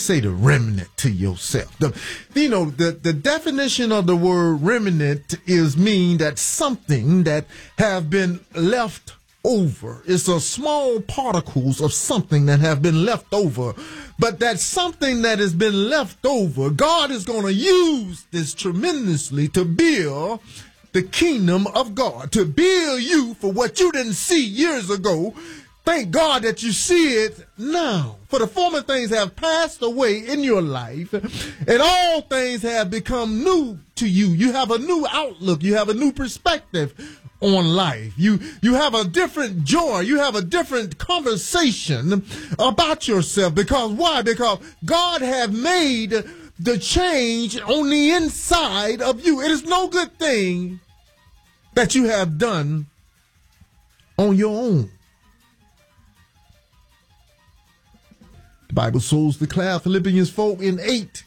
say the remnant to yourself. The definition of the word remnant is mean that something that have been left over. It's a small particles of something that have been left over. But that something that has been left over, God is going to use this tremendously to build the kingdom of God, to build you for what you didn't see years ago. Thank God that you see it now. For the former things have passed away in your life, and all things have become new to you. You have a new outlook. You have a new perspective on life. You have a different joy. You have a different conversation about yourself. Because why? Because God have made the change on the inside of you. It is no good thing that you have done on your own. The Bible souls declare, Philippians 4:8,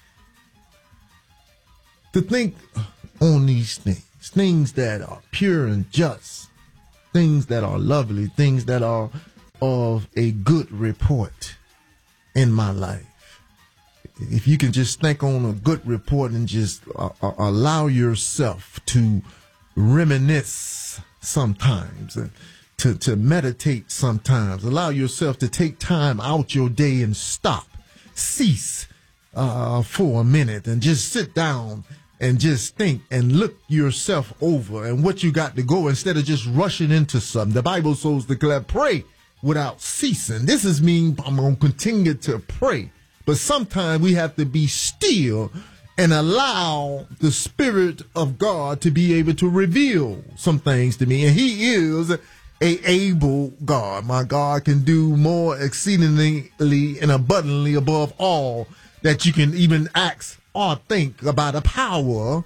to think on these things that are pure and just, things that are lovely, things that are of a good report in my life. If you can just think on a good report and just allow yourself to reminisce sometimes, and to meditate sometimes, allow yourself to take time out your day and cease for a minute and just sit down and just think and look yourself over and what you got to go instead of just rushing into something. The Bible says declare, pray without ceasing. This is mean I'm going to continue to pray. But sometimes we have to be still and allow the Spirit of God to be able to reveal some things to me. And He is a able God. My God can do more exceedingly and abundantly above all that you can even ask or think about a power.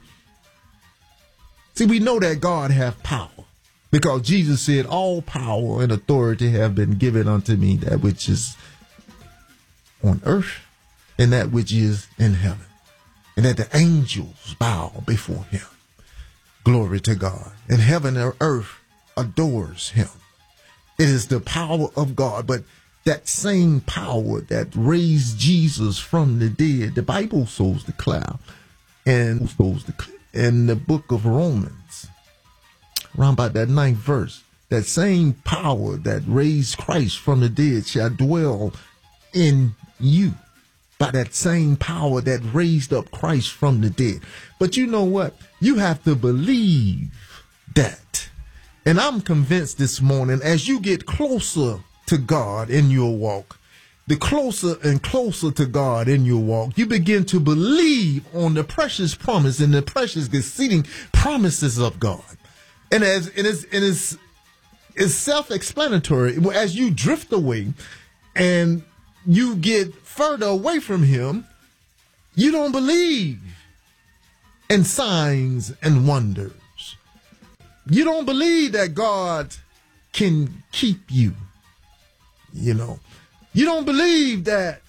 See, we know that God has power because Jesus said, all power and authority have been given unto me, that which is on earth and that which is in heaven, and that the angels bow before Him. Glory to God. And heaven and earth adores Him. It is the power of God, but that same power that raised Jesus from the dead, the Bible souls declare, and in the book of Romans, around about that 9th verse, that same power that raised Christ from the dead shall dwell in you, by that same power that raised up Christ from the dead. But you know what? You have to believe that. And I'm convinced this morning, as you get closer to God in your walk, the closer and closer to God in your walk, you begin to believe on the precious promise and the precious exceeding promises of God. And it's self-explanatory. As you drift away and you get further away from Him, you don't believe in signs and wonders. You don't believe that God can keep you. You don't believe that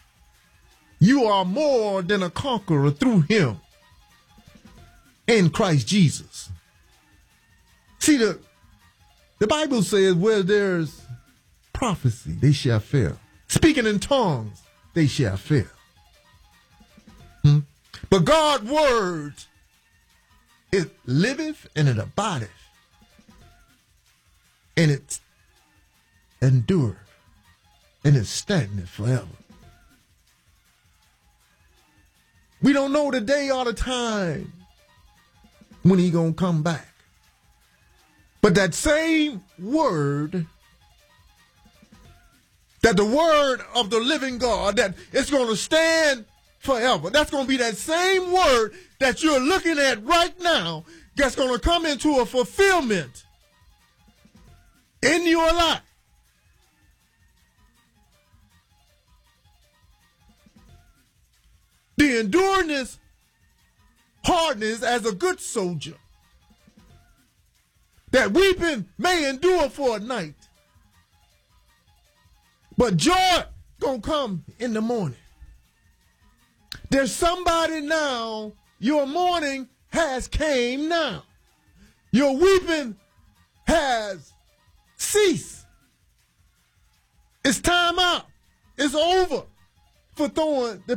you are more than a conqueror through Him in Christ Jesus. See, the Bible says where there's prophecy, they shall fail. Speaking in tongues, they shall fail. But God's word, it liveth and it abideth, and it endureth, and it standeth forever. We don't know the day or the time when He gonna come back. But that same word, that the word of the living God, that it's going to stand forever. That's going to be that same word that you're looking at right now that's going to come into a fulfillment in your life. The endurance, hardness as a good soldier, that weeping may endure for a night, but joy gonna come in the morning. There's somebody now, your morning has came now. Your weeping has ceased. It's time out. It's over for throwing the